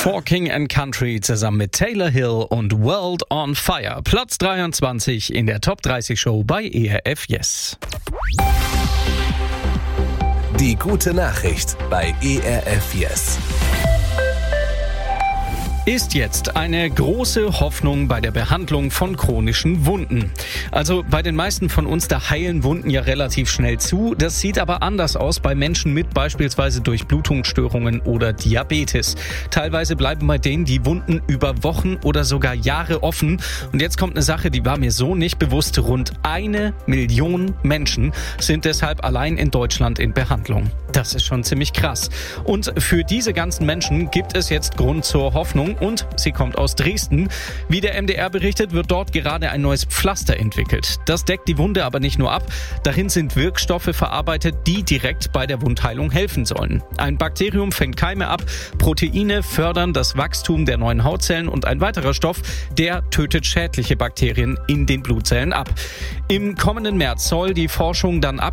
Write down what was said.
For King and Country zusammen mit Taylor Hill und World on Fire. Platz 23 in der Top 30 Show bei ERF Yes. Die gute Nachricht bei ERF Yes. Ist jetzt eine große Hoffnung bei der Behandlung von chronischen Wunden. Also bei den meisten von uns, da heilen Wunden ja relativ schnell zu. Das sieht aber anders aus bei Menschen mit beispielsweise Durchblutungsstörungen oder Diabetes. Teilweise bleiben bei denen die Wunden über Wochen oder sogar Jahre offen. Und jetzt kommt eine Sache, die war mir so nicht bewusst. Rund 1 Million Menschen sind deshalb allein in Deutschland in Behandlung. Das ist schon ziemlich krass. Und für diese ganzen Menschen gibt es jetzt Grund zur Hoffnung. Und sie kommt aus Dresden. Wie der MDR berichtet, wird dort gerade ein neues Pflaster entwickelt. Das deckt die Wunde aber nicht nur ab. Darin sind Wirkstoffe verarbeitet, die direkt bei der Wundheilung helfen sollen. Ein Bakterium fängt Keime ab, Proteine fördern das Wachstum der neuen Hautzellen und ein weiterer Stoff, der tötet schädliche Bakterien in den Blutzellen ab. Im kommenden März soll die Forschung dann